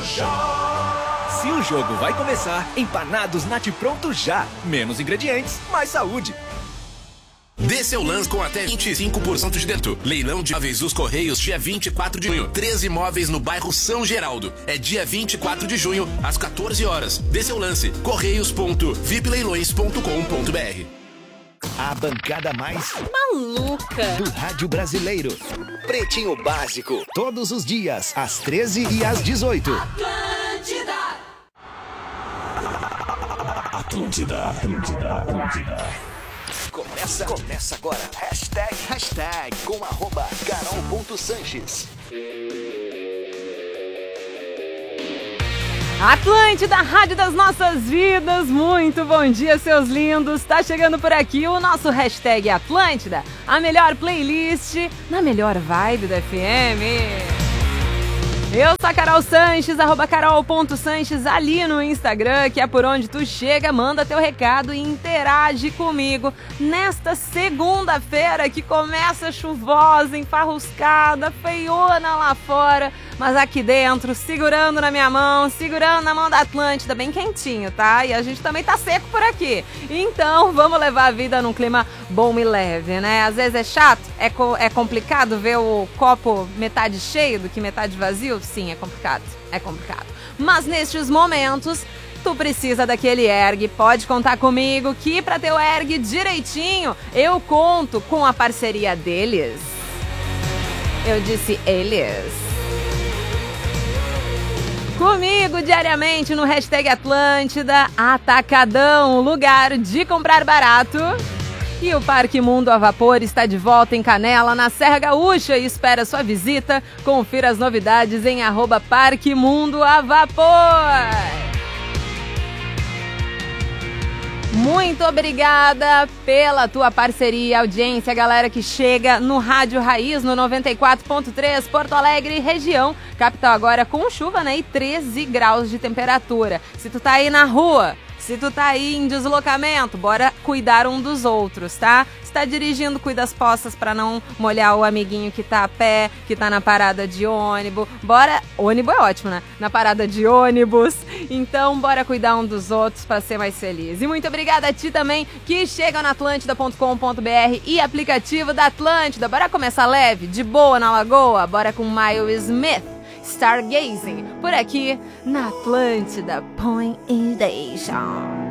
Se o jogo vai começar, empanados Nat Pronto já. Menos ingredientes, mais saúde. Dê seu lance com até 25% de desconto. Leilão de imóveis dos Correios, dia 24 de junho. 13 imóveis no bairro São Geraldo. É dia 24 de junho, às 14 horas. Dê seu lance. correios.vipleilões.com.br. A bancada mais maluca do rádio brasileiro. Pretinho Básico. Todos os dias, às 13 e às 18. Atlântida. Começa agora. Hashtag com @carol.sanches. Atlântida, rádio das nossas vidas, muito bom dia, seus lindos. Tá chegando por aqui o nosso hashtag Atlântida, a melhor playlist na melhor vibe da FM. Eu sou a Carol Sanches, @carol.sanches ali no Instagram, que é por onde tu chega, manda teu recado e interage comigo nesta segunda-feira que começa chuvosa, enfarruscada, feiona lá fora, mas aqui dentro, segurando na minha mão, segurando na mão da Atlântida, bem quentinho, tá? E a gente também tá seco por aqui. Então, vamos levar a vida num clima bom e leve, né? Às vezes é chato, é complicado ver o copo metade cheio do que metade vazio. Sim, é complicado. Mas nestes momentos, tu precisa daquele ergue. Pode contar comigo que pra teu ergue direitinho, eu conto com a parceria deles. Eu disse eles. Comigo diariamente no hashtag Atlântida, Atacadão, lugar de comprar barato. E o Parque Mundo a Vapor está de volta em Canela, na Serra Gaúcha, e espera sua visita. Confira as novidades em @Parque Mundo a Vapor. Muito obrigada pela tua parceria, audiência, galera que chega no Rádio Raiz, no 94.3, Porto Alegre, região. Capital agora com chuva, né? E 13 graus de temperatura. Se tu tá aí na rua, se tu tá aí em deslocamento, bora cuidar um dos outros, tá? Se tá dirigindo, cuida as poças pra não molhar o amiguinho que tá a pé, que tá na parada de ônibus. Ônibus é ótimo, né? Na parada de ônibus. Então, bora cuidar um dos outros pra ser mais feliz. E muito obrigada a ti também que chega na atlântida.com.br e aplicativo da Atlântida. Bora começar leve, de boa na lagoa? Bora com Miles Smith. Stargazing, por aqui na Atlântida. Põe e deixa.